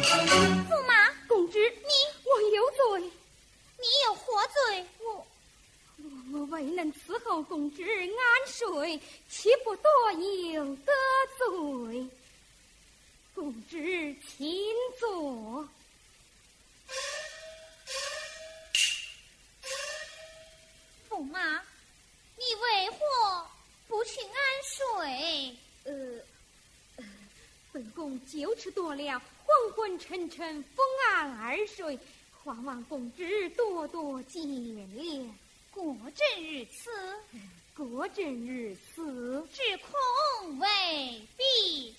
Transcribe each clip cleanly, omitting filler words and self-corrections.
驸马， 公主，我有罪。 你有何罪？ 我未能伺候公主安睡，岂不多有得罪？公主请坐。 驸马，你为何不去安睡？ 本宫就此夺了昏昏沉沉，风安而睡，盼望公主多多见谅。 果真如此？ 果真如此， 只恐未必。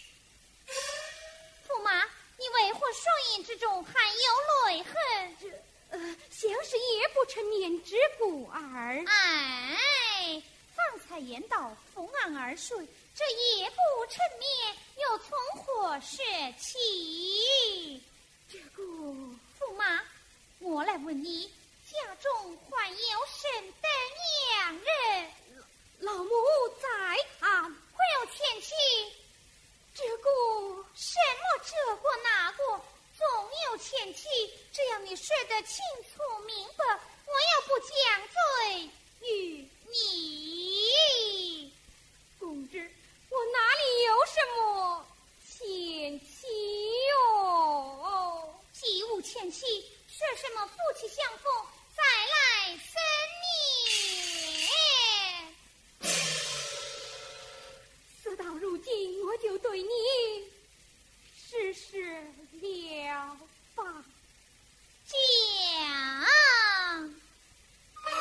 驸马，你为何双眼之中含有泪痕？ 像是夜不成眠之故耳。 哎，方才言道风安而睡，这夜不成眠又从何说起？ 这个驸马，我来问你，家中还有甚的娘人？ 老母在堂。 会有前妻？ 这个什么这个那个？总有前妻，这样你说得清楚明白。